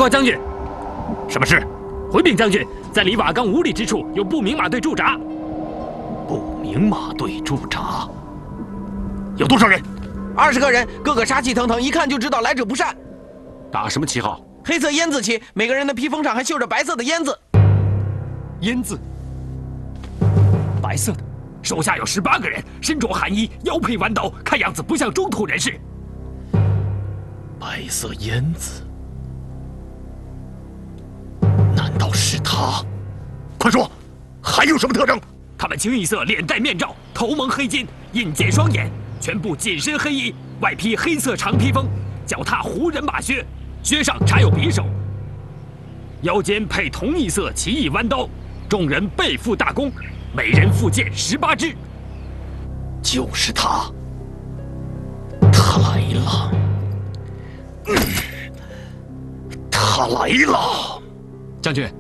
报将军，什么事？回禀将军，在离瓦岗5里之处有不明马队驻扎。不明马队驻扎，有多少人 ？20个人，个个杀气腾腾，一看就知道来者不善。 打什么旗号？ 黑色烟字旗，每个人的披风上还绣着白色的烟字。 烟字，白色的。手下有18个人，身着寒衣，腰佩弯刀，看样子不像中土人士。白色烟字，难道是他？快说，还有什么特征？他们清一色脸戴面罩，头蒙黑巾，印见双眼，全部紧身黑衣，外披黑色长披风，脚踏胡人马靴，靴上插有匕首，腰间配同一色奇异弯刀。众人背负大弓，每人负箭18支。就是他，他来了，他来了。将军，